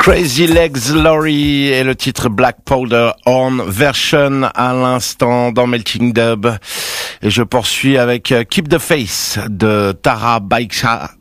Crazy Legs Laurie et le titre Black Powder Horn version à l'instant dans Melting Dub. Et je poursuis avec Keep the Faith de Tara